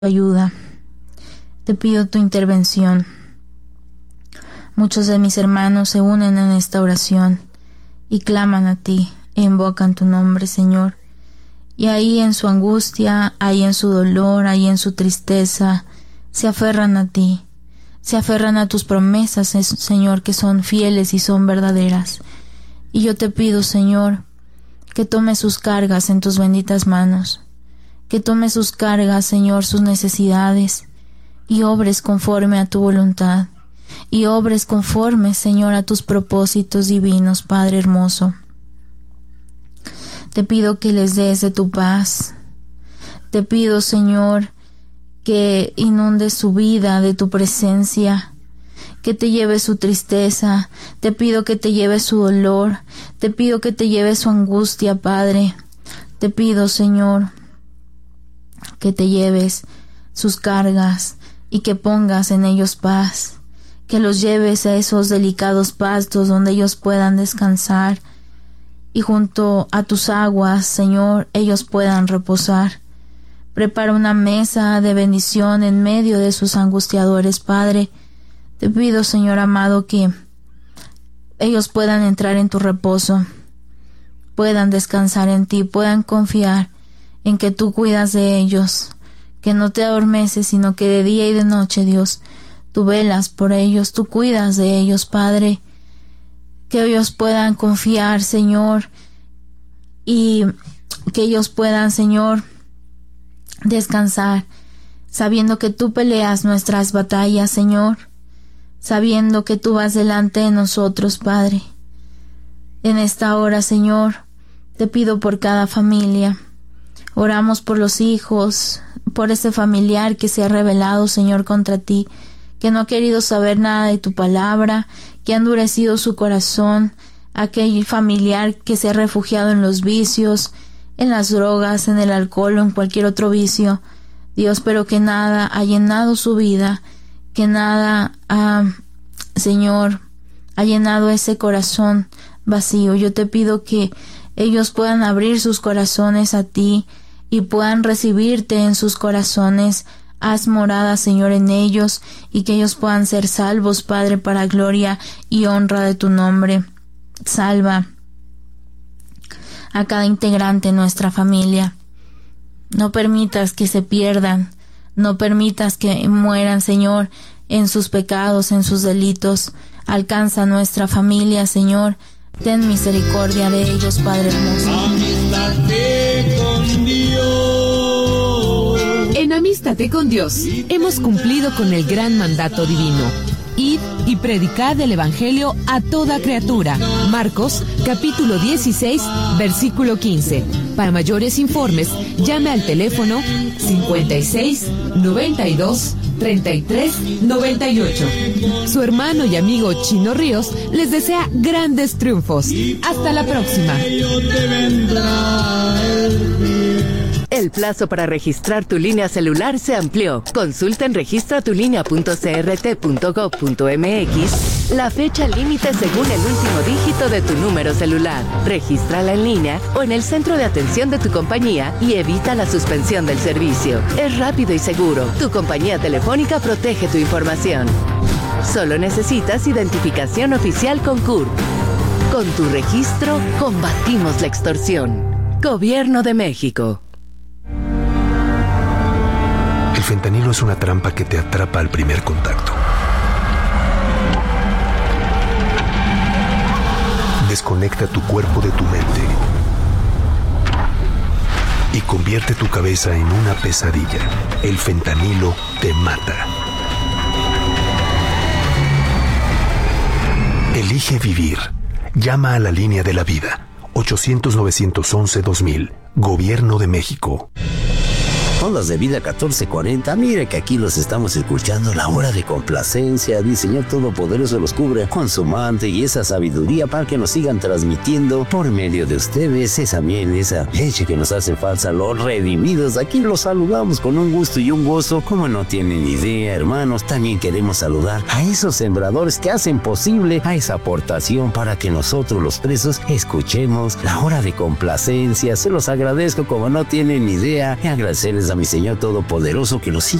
ayuda, te pido tu intervención. Muchos de mis hermanos se unen en esta oración y claman a ti e invocan tu nombre, Señor. Y ahí en su angustia, ahí en su dolor, ahí en su tristeza, se aferran a ti, se aferran a tus promesas, Señor, que son fieles y son verdaderas. Y yo te pido, Señor, que tomes sus cargas en tus benditas manos, que tomes sus cargas, Señor, sus necesidades, y obres conforme a tu voluntad, y obres conforme, Señor, a tus propósitos divinos, Padre hermoso. Te pido que les des de tu paz. Te pido, Señor, que inundes su vida de tu presencia, que te lleves su tristeza. Te pido que te lleves su dolor. Te pido que te lleves su angustia, Padre. Te pido, Señor, que te lleves sus cargas y que pongas en ellos paz, que los lleves a esos delicados pastos donde ellos puedan descansar y junto a tus aguas, Señor, ellos puedan reposar. Prepara una mesa de bendición en medio de sus angustiadores, Padre. Te pido, Señor amado, que ellos puedan entrar en tu reposo, puedan descansar en ti, puedan confiar en que tú cuidas de ellos, que no te adormeces, sino que de día y de noche, Dios, tú velas por ellos, tú cuidas de ellos, Padre. Que ellos puedan confiar, Señor, y que ellos puedan, Señor, descansar, sabiendo que tú peleas nuestras batallas, Señor, sabiendo que tú vas delante de nosotros, Padre. En esta hora, Señor, te pido por cada familia. Oramos por los hijos, por ese familiar que se ha rebelado, Señor, contra ti, que no ha querido saber nada de tu palabra, que ha endurecido su corazón, aquel familiar que se ha refugiado en los vicios, en las drogas, en el alcohol o en cualquier otro vicio. Dios, pero que nada ha llenado su vida, que nada Señor, ha llenado ese corazón vacío. Yo te pido que ellos puedan abrir sus corazones a ti y puedan recibirte en sus corazones. Haz morada, Señor, en ellos y que ellos puedan ser salvos, Padre, para gloria y honra de tu nombre. Salva a cada integrante de nuestra familia. No permitas que se pierdan, no permitas que mueran, Señor, en sus pecados, en sus delitos. Alcanza nuestra familia, Señor. Ten misericordia de ellos, Padre hermoso. Amístate con Dios. En Amístate con Dios hemos cumplido con el gran mandato divino. Id y predicad el Evangelio a toda criatura. Marcos, capítulo 16, versículo 15. Para mayores informes, llame al teléfono 56 92 33 98. Su hermano y amigo Chino Ríos les desea grandes triunfos. Hasta la próxima. El plazo para registrar tu línea celular se amplió. Consulta en registratulinea.crt.gov.mx la fecha límite según el último dígito de tu número celular. Regístrala en línea o en el centro de atención de tu compañía y evita la suspensión del servicio. Es rápido y seguro. Tu compañía telefónica protege tu información. Solo necesitas identificación oficial con CURP. Con tu registro, combatimos la extorsión. Gobierno de México. El fentanilo es una trampa que te atrapa al primer contacto. Desconecta tu cuerpo de tu mente y convierte tu cabeza en una pesadilla. El fentanilo te mata. Elige vivir. Llama a la línea de la vida. 800-911-2000. Gobierno de México. Ondas de Vida 1440, mire que aquí los estamos escuchando, la hora de complacencia. El Señor Todopoderoso los cubre con su manto y esa sabiduría para que nos sigan transmitiendo por medio de ustedes esa miel, esa leche que nos hace falta. Los redimidos, aquí los saludamos con un gusto y un gozo como no tienen idea, hermanos. También queremos saludar a esos sembradores que hacen posible a esa aportación para que nosotros los presos escuchemos la hora de complacencia. Se los agradezco como no tienen idea y agradecerles a mi Señor Todopoderoso que nos siga